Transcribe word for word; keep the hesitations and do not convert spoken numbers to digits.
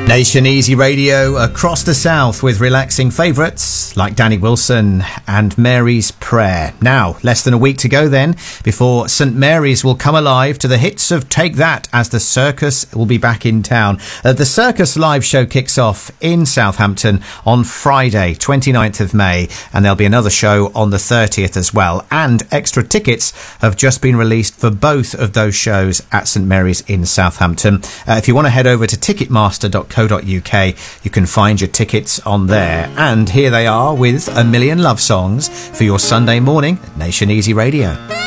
Nation Easy Radio across the south with relaxing favourites like Danny Wilson and Mary's Prayer. Now, less than a week to go then before St Mary's will come alive to the hits of Take That as the circus will be back in town. Uh, the Circus live show kicks off in Southampton on Friday, twenty-ninth of May, and there'll be another show on the thirtieth as well. And extra tickets have just been released for both of those shows at St Mary's in Southampton. Uh, if you want to head over to ticketmaster dot co dot uk, you can find your tickets on there. And here they are with a million love songs for your Sunday morning at Nation Easy Radio.